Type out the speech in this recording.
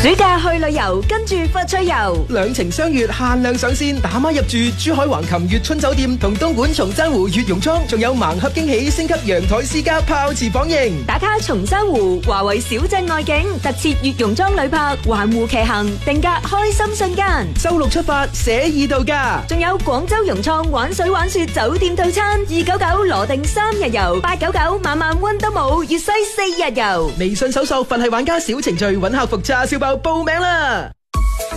暑假去旅遊，跟住發趣遊， 兩情相悅限量上線，打孖入住珠海橫琴悅春酒店同東莞松山湖悅榕莊，仲有盲盒驚喜升級陽台私家泡池房型， 打卡松山湖華為小鎮外景，特設悅榕莊旅泊環湖騎行，定格開心瞬間。 周6出發寫意度假， 仲有廣州融創玩水玩雪酒店套餐，299羅定3日遊，899晚晚溫都冇粵西4日遊。 微信搜索佛系玩家小程序，揾客服叉燒包報名啦。